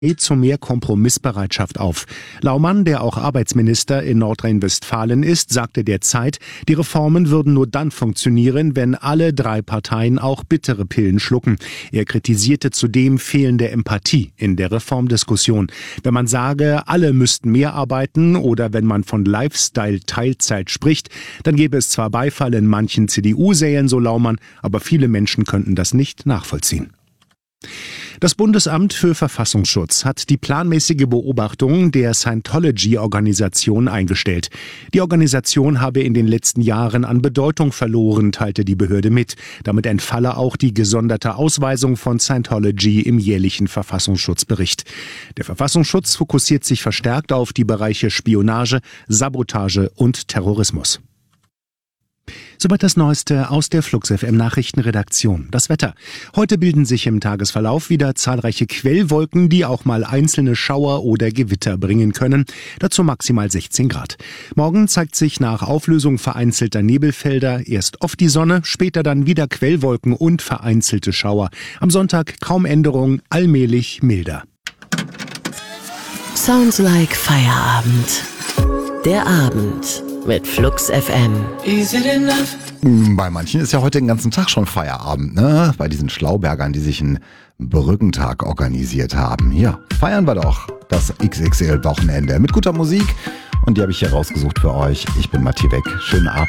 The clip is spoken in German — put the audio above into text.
zu mehr Kompromissbereitschaft auf. Laumann, der auch Arbeitsminister in Nordrhein-Westfalen ist, sagte der Zeit, die Reformen würden nur dann funktionieren, wenn alle 3 Parteien auch bittere Pillen schlucken. Er kritisierte zudem fehlende Empathie in der Reformdiskussion. Wenn man sage, alle müssten mehr arbeiten oder wenn man von Lifestyle-Teilzeit spricht, dann gäbe es zwar Beifall in manchen CDU-Sälen, so Laumann, aber viele Menschen könnten das nicht nachvollziehen. Das Bundesamt für Verfassungsschutz hat die planmäßige Beobachtung der Scientology-Organisation eingestellt. Die Organisation habe in den letzten Jahren an Bedeutung verloren, teilte die Behörde mit. Damit entfalle auch die gesonderte Ausweisung von Scientology im jährlichen Verfassungsschutzbericht. Der Verfassungsschutz fokussiert sich verstärkt auf die Bereiche Spionage, Sabotage und Terrorismus. Soweit das Neueste aus der Flux FM Nachrichtenredaktion. Das Wetter. Heute bilden sich im Tagesverlauf wieder zahlreiche Quellwolken, die auch mal einzelne Schauer oder Gewitter bringen können. Dazu maximal 16 Grad. Morgen zeigt sich nach Auflösung vereinzelter Nebelfelder erst oft die Sonne, später dann wieder Quellwolken und vereinzelte Schauer. Am Sonntag kaum Änderung, allmählich milder. Sounds like Feierabend. Der Abend mit Flux FM. Is it enough? Bei manchen ist ja heute den ganzen Tag schon Feierabend, ne? Bei diesen Schlaubergern, die sich einen Brückentag organisiert haben. Hier, feiern wir doch das XXL-Wochenende mit guter Musik. Und die habe ich hier rausgesucht für euch. Ich bin Matti Weck. Schönen Abend.